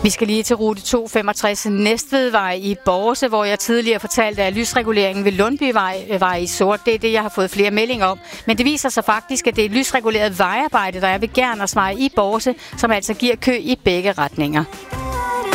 Vi skal lige til rute 265 Næstvedvej i Bårse, hvor jeg tidligere fortalte, at lysreguleringen ved Lundbyvej var i sort. Det er det, jeg har fået flere meldinger om. Men det viser sig faktisk, at det er et lysreguleret vejarbejde, der er ved Gernersvej i Bårse, som altså giver kø i begge retninger.